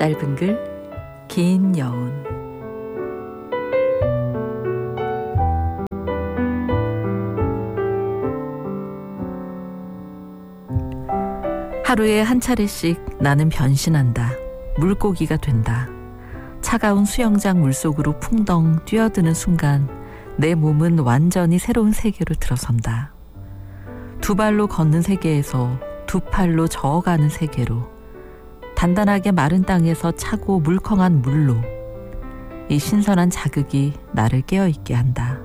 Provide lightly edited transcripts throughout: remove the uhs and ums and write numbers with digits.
짧은 글, 긴 여운. 하루에 한 차례씩 나는 변신한다. 물고기가 된다. 차가운 수영장 물속으로 풍덩 뛰어드는 순간 내 몸은 완전히 새로운 세계로 들어선다. 두 발로 걷는 세계에서 두 팔로 저어가는 세계로, 단단하게 마른 땅에서 차고 물컹한 물로, 이 신선한 자극이 나를 깨어있게 한다.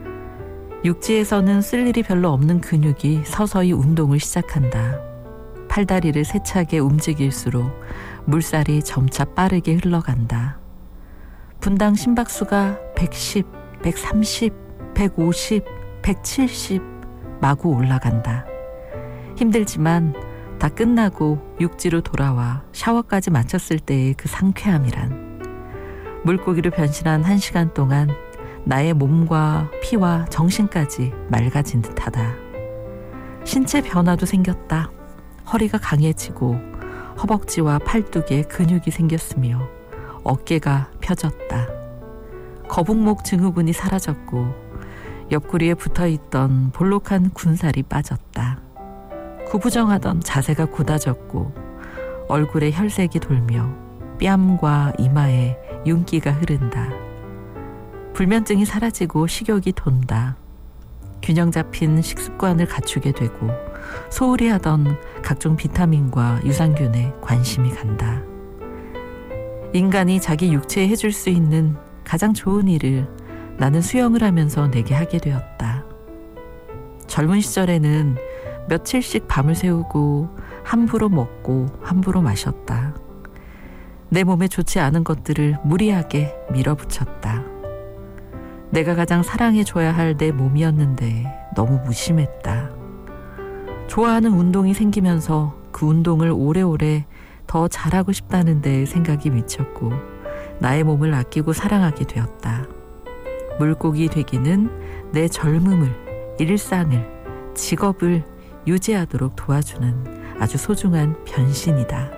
육지에서는 쓸 일이 별로 없는 근육이 서서히 운동을 시작한다. 팔다리를 세차게 움직일수록 물살이 점차 빠르게 흘러간다. 분당 심박수가 110, 130, 150, 170 마구 올라간다. 힘들지만 다 끝나고 육지로 돌아와 샤워까지 마쳤을 때의 그 상쾌함이란, 물고기로 변신한 1시간 동안 나의 몸과 피와 정신까지 맑아진 듯하다. 신체 변화도 생겼다. 허리가 강해지고 허벅지와 팔뚝에 근육이 생겼으며 어깨가 펴졌다. 거북목 증후군이 사라졌고 옆구리에 붙어있던 볼록한 군살이 빠졌다. 구부정하던 자세가 곧아졌고 얼굴에 혈색이 돌며 뺨과 이마에 윤기가 흐른다. 불면증이 사라지고 식욕이 돈다. 균형 잡힌 식습관을 갖추게 되고 소홀히 하던 각종 비타민과 유산균에 관심이 간다. 인간이 자기 육체에 해줄 수 있는 가장 좋은 일을 나는 수영을 하면서 내게 하게 되었다. 젊은 시절에는 며칠씩 밤을 새우고 함부로 먹고 함부로 마셨다. 내 몸에 좋지 않은 것들을 무리하게 밀어붙였다. 내가 가장 사랑해줘야 할 내 몸이었는데 너무 무심했다. 좋아하는 운동이 생기면서 그 운동을 오래오래 더 잘하고 싶다는 데 생각이 미쳤고 나의 몸을 아끼고 사랑하게 되었다. 물고기 되기는 내 젊음을, 일상을, 직업을 유지하도록 도와주는 아주 소중한 변신이다.